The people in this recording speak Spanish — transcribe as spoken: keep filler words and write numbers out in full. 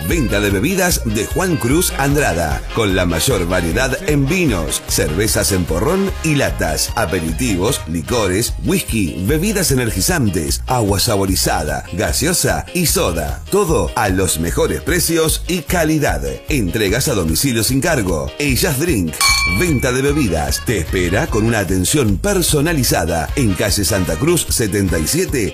Venta de bebidas de Juan Cruz Andrada, con la mayor variedad en vinos, cervezas en porrón y latas, aperitivos, licores, whisky, bebidas energizantes, agua saborizada, gaseosa y soda. Todo a los mejores precios y calidad. Entregas a domicilio sin cargo. Ellas Drink. Venta de bebidas. Te espera con una atención personalizada en calle Santa Cruz setenta y siete